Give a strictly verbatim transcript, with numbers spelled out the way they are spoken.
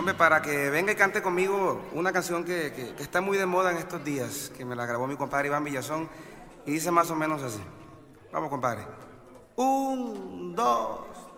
Hombre, para que venga y cante conmigo una canción que, que, que está muy de moda en estos días, que me la grabó mi compadre Iván Villazón, y dice más o menos así. Vamos, compadre. Un, dos,